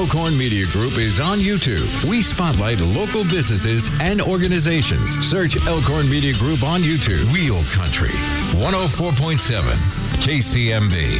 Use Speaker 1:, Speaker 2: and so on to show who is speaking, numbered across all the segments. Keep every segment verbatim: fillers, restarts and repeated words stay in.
Speaker 1: Elkhorn Media Group is on YouTube. We spotlight local businesses and organizations. Search Elkhorn Media Group on YouTube. Real Country, one oh four point seven K C M B.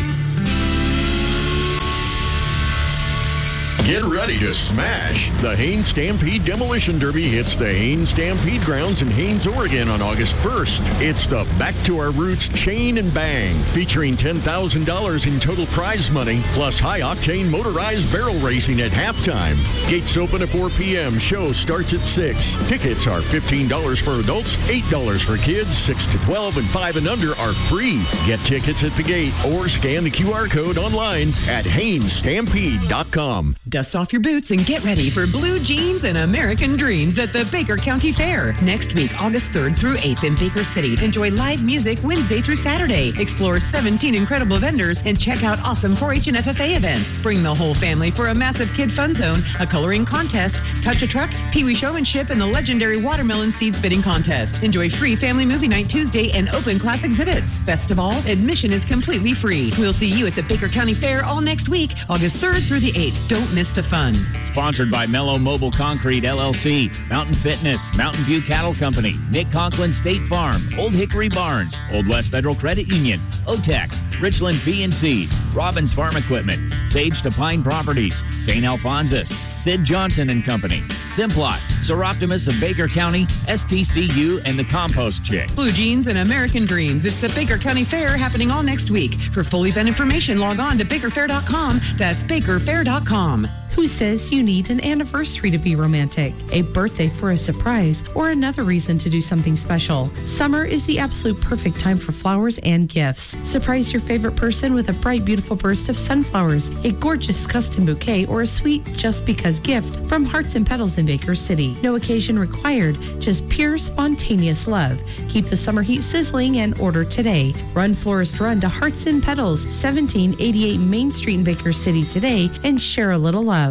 Speaker 2: Get ready to smash. The Haines Stampede Demolition Derby hits the Haines Stampede grounds in Haines, Oregon on August first. It's the Back to Our Roots Chain and Bang, featuring ten thousand dollars in total prize money, plus high-octane motorized barrel racing at halftime. Gates open at four p.m. Show starts at six. Tickets are fifteen dollars for adults, eight dollars for kids, six to twelve, and five and under are free. Get tickets at the gate or scan the Q R code online at Haines Stampede dot com.
Speaker 3: Dust off your boots and get ready for Blue Jeans and American Dreams at the Baker County Fair. Next week, August third through eighth in Baker City. Enjoy live music Wednesday through Saturday. Explore seventeen incredible vendors and check out awesome four H and F F A events. Bring the whole family for a massive kid fun zone, a coloring contest, touch a truck, Pee-wee showmanship, and the legendary watermelon seed spitting contest. Enjoy free family movie night Tuesday and open class exhibits. Best of all, admission is completely free. We'll see you at the Baker County Fair all next week, August third through the eighth. Don't miss the fun.
Speaker 4: Sponsored by Mellow Mobile Concrete, L L C, Mountain Fitness, Mountain View Cattle Company, Nick Conklin State Farm, Old Hickory Barns, Old West Federal Credit Union, O T E C, Richland Fee and Seed, Robbins Farm Equipment, Sage to Pine Properties, Saint Alphonsus, Sid Johnson and Company, Simplot, Seroptimus of Baker County, S T C U, and the Compost Chick.
Speaker 3: Blue Jeans and American Dreams. It's the Baker County Fair happening all next week. For full event information, log on to baker fair dot com. That's baker fair dot com.
Speaker 5: Who says you need an anniversary to be romantic, a birthday for a surprise, or another reason to do something special? Summer is the absolute perfect time for flowers and gifts. Surprise your favorite person with a bright, beautiful burst of sunflowers, a gorgeous custom bouquet, or a sweet just because gift from Hearts and Petals in Baker City. No occasion required, just pure, spontaneous love. Keep the summer heat sizzling and order today. Run Florist Run to Hearts and Petals, seventeen eighty-eight Main Street in Baker City today and share a little love.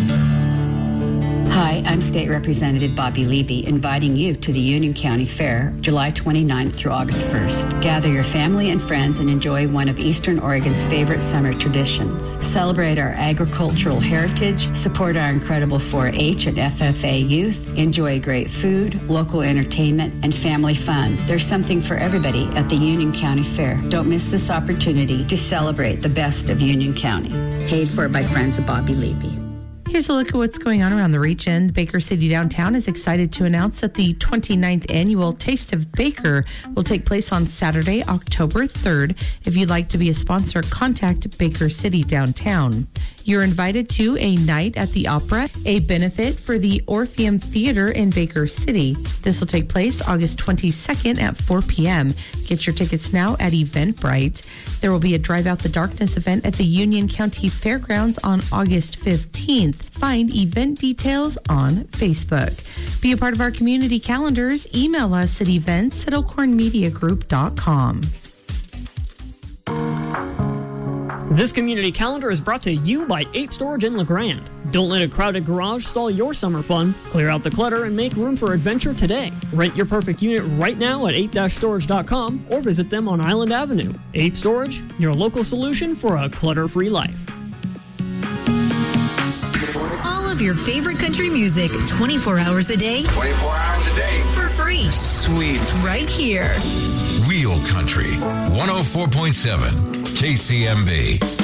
Speaker 6: Hi, I'm State Representative Bobby Levy, inviting you to the Union County Fair, July twenty-ninth through August first. Gather your family and friends and enjoy one of Eastern Oregon's favorite summer traditions. Celebrate our agricultural heritage, support our incredible four H and F F A youth, enjoy great food, local entertainment, and family fun. There's something for everybody at the Union County Fair. Don't miss this opportunity to celebrate the best of Union County. Paid for by Friends of Bobby Levy.
Speaker 5: Here's a look at what's going on around the region. Baker City Downtown is excited to announce that the twenty-ninth Annual Taste of Baker will take place on Saturday, October third. If you'd like to be a sponsor, contact Baker City Downtown. You're invited to a night at the Opera, a benefit for the Orpheum Theater in Baker City. This will take place August twenty-second at four p.m. Get your tickets now at Eventbrite. There will be a Drive Out the Darkness event at the Union County Fairgrounds on August fifteenth. Find event details on Facebook. Be a part of our community calendars. Email us at events at elkhorn media group dot com.
Speaker 7: This community calendar is brought to you by Ape Storage in LeGrand. Don't let a crowded garage stall your summer fun. Clear out the clutter and make room for adventure today. Rent your perfect unit right now at ape dash storage dot com or visit them on Island Avenue. Ape Storage, your local solution for a clutter-free life.
Speaker 8: All of your favorite country music, twenty-four hours a day.
Speaker 9: twenty-four hours a day.
Speaker 8: For free.
Speaker 9: Sweet.
Speaker 8: Right here.
Speaker 1: Real Country, one oh four point seven K C M B.